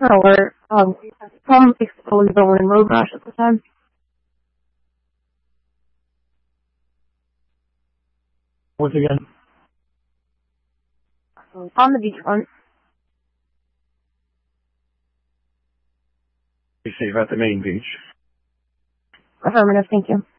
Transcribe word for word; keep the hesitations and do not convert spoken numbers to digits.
No, we're, um, some exposed over in road rash at the time. Once again? On the beachfront. Be safe at the main beach. Affirmative, thank you.